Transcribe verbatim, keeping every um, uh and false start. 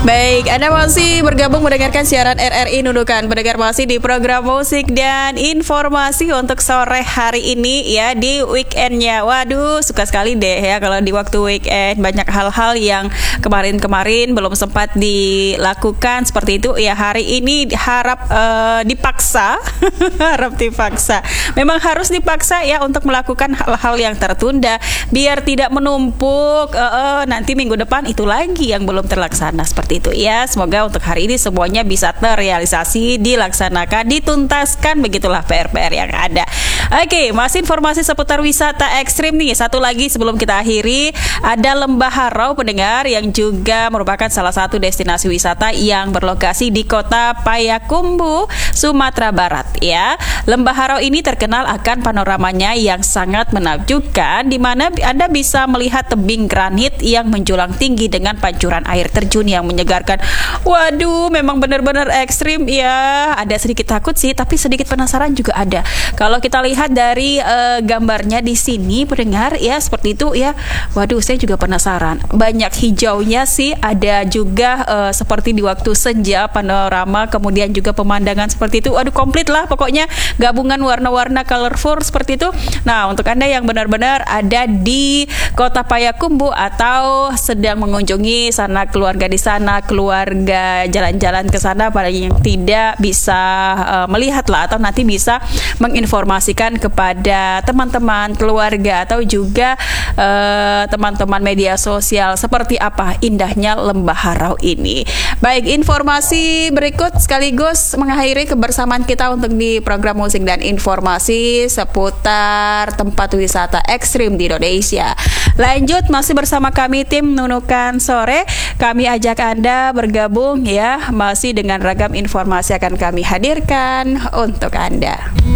Baik, Anda masih bergabung mendengarkan siaran R R I Nunukan. Pendengar masih di program musik dan informasi untuk sore hari ini ya, di weekendnya. Waduh, suka sekali deh ya kalau di waktu weekend banyak hal-hal yang kemarin-kemarin belum sempat dilakukan seperti itu ya. Hari ini harap uh, dipaksa, harap dipaksa. Memang harus dipaksa ya untuk melakukan hal-hal yang tertunda biar tidak menumpuk. Uh, uh, nanti minggu depan itu lagi yang belum terlaksana seperti itu ya. Semoga untuk hari ini semuanya bisa terrealisasi, dilaksanakan, dituntaskan, begitulah P R-P R yang ada. Oke, masih informasi seputar wisata ekstrim nih. Satu lagi sebelum kita akhiri, ada Lembah Harau pendengar yang juga merupakan salah satu destinasi wisata yang berlokasi di Kota Payakumbuh, Sumatera Barat ya. Lembah Harau ini terkenal akan panoramanya yang sangat menakjubkan, di mana Anda bisa melihat tebing granit yang menjulang tinggi dengan pancuran air terjun yang menyegarkan. Waduh, memang benar-benar ekstrim ya. Ada sedikit takut sih, tapi sedikit penasaran juga ada. Kalau kita lihat dari uh, gambarnya di sini pendengar ya, seperti itu ya. Waduh, saya juga penasaran. Banyak hijaunya sih, ada juga uh, seperti di waktu senja panorama, kemudian juga pemandangan seperti itu. Waduh, komplit lah pokoknya, gabungan warna-warna colorful seperti itu. Nah, untuk Anda yang benar-benar ada di Kota Payakumbuh atau sedang mengunjungi sana, keluarga di sana, keluarga jalan-jalan ke sana, pada yang tidak bisa uh, melihat lah, atau nanti bisa menginformasikan kepada teman-teman, keluarga, atau juga uh, teman-teman media sosial seperti apa indahnya Lembah Harau ini. Baik, informasi berikut sekaligus mengakhiri kebersamaan kita untuk di program musik dan informasi seputar tempat wisata ekstrim di Indonesia. Lanjut masih bersama kami tim Nunukan Sore. Kami ajak Anda bergabung ya, masih dengan ragam informasi akan kami hadirkan untuk Anda.